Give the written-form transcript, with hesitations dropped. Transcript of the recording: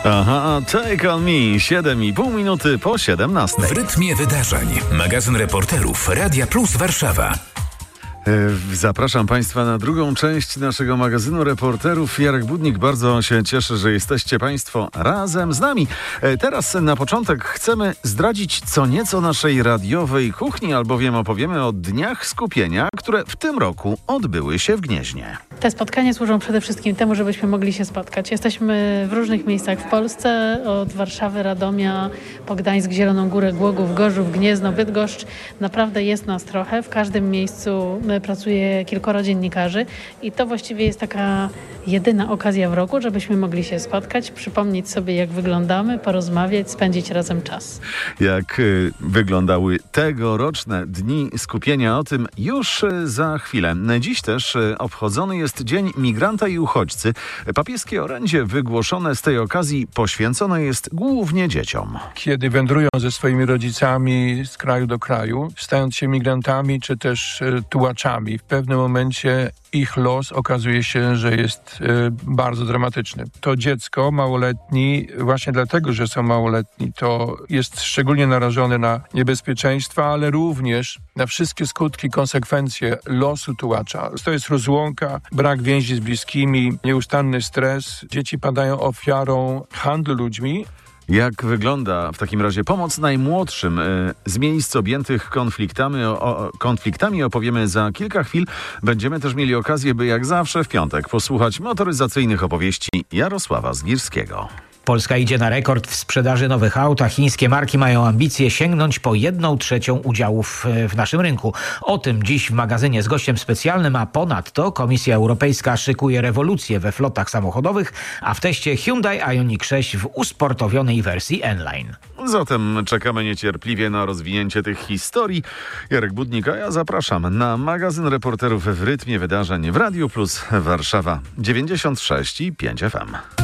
Aha, Take On Me, 7,5 minuty po 17. W rytmie wydarzeń. Magazyn reporterów Radia Plus Warszawa. Zapraszam Państwa na drugą część naszego magazynu reporterów. Jarek Budnik, bardzo się cieszę, że jesteście Państwo razem z nami. Teraz na początek chcemy zdradzić co nieco naszej radiowej kuchni, albowiem opowiemy o dniach skupienia, które w tym roku odbyły się w Gnieźnie. Te spotkania służą przede wszystkim temu, żebyśmy mogli się spotkać. Jesteśmy w różnych miejscach w Polsce, od Warszawy, Radomia, po Gdańsk, Zieloną Górę, Głogów, Gorzów, Gniezno, Bydgoszcz. Naprawdę jest nas trochę. W każdym miejscu pracuje kilkoro dziennikarzy i to właściwie jest taka jedyna okazja w roku, żebyśmy mogli się spotkać, przypomnieć sobie, jak wyglądamy, porozmawiać, spędzić razem czas. Jak wyglądały tegoroczne dni skupienia, o tym już za chwilę. Dziś też obchodzony jest Dzień Migranta i Uchodźcy. Papieskie orędzie wygłoszone z tej okazji poświęcone jest głównie dzieciom. Kiedy wędrują ze swoimi rodzicami z kraju do kraju, stając się migrantami czy też tułaczami, w pewnym momencie ich los okazuje się, że jest bardzo dramatyczny. To dziecko małoletni, właśnie dlatego, że są małoletni, to jest szczególnie narażone na niebezpieczeństwa, ale również na wszystkie skutki, konsekwencje losu tułacza. To jest rozłąka, brak więzi z bliskimi, nieustanny stres. Dzieci padają ofiarą handlu ludźmi. Jak wygląda w takim razie pomoc najmłodszym z miejsc objętych konfliktami opowiemy za kilka chwil. Będziemy też mieli okazję, by jak zawsze w piątek posłuchać motoryzacyjnych opowieści Jarosława Zgirskiego. Polska idzie na rekord w sprzedaży nowych aut, a chińskie marki mają ambicje sięgnąć po 1/3 udziałów w naszym rynku. O tym dziś w magazynie z gościem specjalnym, a ponadto Komisja Europejska szykuje rewolucję we flotach samochodowych, a w teście Hyundai Ioniq 6 w usportowionej wersji N-Line. Zatem czekamy niecierpliwie na rozwinięcie tych historii. Jarek Budnik, a ja zapraszam na magazyn reporterów w rytmie wydarzeń w Radiu Plus Warszawa 96,5 FM.